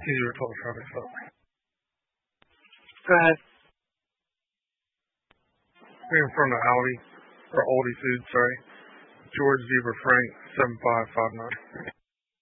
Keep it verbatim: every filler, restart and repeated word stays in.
These are total traffic stop. Go ahead. We're in front of Aldi, or Aldi Food, sorry. George Zebra Frank, seven five five nine.